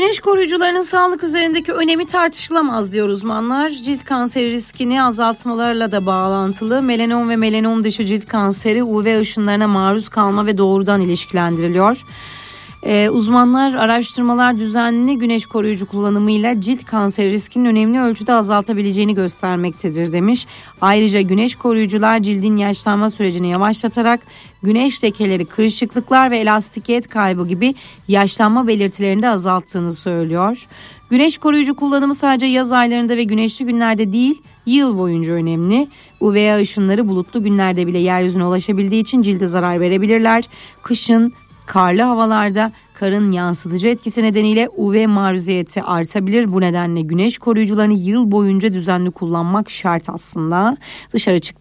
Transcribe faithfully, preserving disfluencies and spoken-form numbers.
Güneş koruyucularının sağlık üzerindeki önemi tartışılamaz diyor uzmanlar. Cilt kanseri riskini azaltmalarla da bağlantılı. Melanom ve melanom dışı cilt kanseri U V ışınlarına maruz kalma ve doğrudan ilişkilendiriliyor. Ee, uzmanlar araştırmalar düzenli güneş koruyucu kullanımıyla cilt kanseri riskinin önemli ölçüde azaltabileceğini göstermektedir demiş. Ayrıca güneş koruyucular cildin yaşlanma sürecini yavaşlatarak güneş lekeleri, kırışıklıklar ve elastikiyet kaybı gibi yaşlanma belirtilerini de azalttığını söylüyor. Güneş koruyucu kullanımı sadece yaz aylarında ve güneşli günlerde değil, yıl boyunca önemli. U V A ışınları bulutlu günlerde bile yeryüzüne ulaşabildiği için cilde zarar verebilirler. Kışın karlı havalarda karın yansıtıcı etkisi nedeniyle U V maruziyeti artabilir. Bu nedenle güneş koruyucularını yıl boyunca düzenli kullanmak şart aslında. Dışarı çıktığınızda